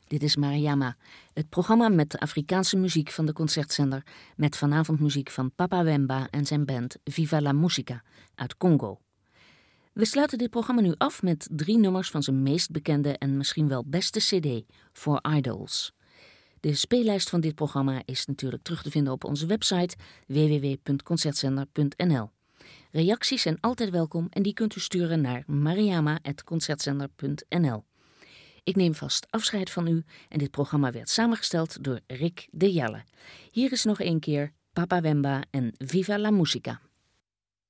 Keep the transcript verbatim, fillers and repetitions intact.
Dit is Mariama, het programma met de Afrikaanse muziek van de Concertzender, met vanavond muziek van Papa Wemba en zijn band Viva la Musica uit Congo. We sluiten dit programma nu af met drie nummers van zijn meest bekende en misschien wel beste cd, For Idols. De speellijst van dit programma is natuurlijk terug te vinden op onze website w w w punt concertzender punt n l. Reacties zijn altijd welkom en die kunt u sturen naar mariama punt concertzender punt n l. Ik neem vast afscheid van u en dit programma werd samengesteld door Rick de Jelle. Hier is nog een keer Papa Wemba en Viva la Musica.